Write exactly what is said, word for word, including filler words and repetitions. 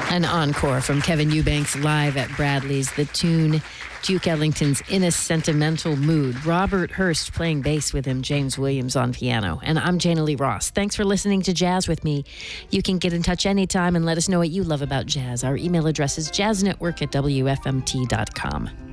An encore from Kevin Eubanks live at Bradley's. The tune, Duke Ellington's In a Sentimental Mood. Robert Hurst playing bass with him, James Williams on piano. And I'm Jana Lee Ross. Thanks for listening to Jazz with me. You can get in touch anytime and let us know what you love about jazz. Our email address is jazznetwork at w f m t dot com.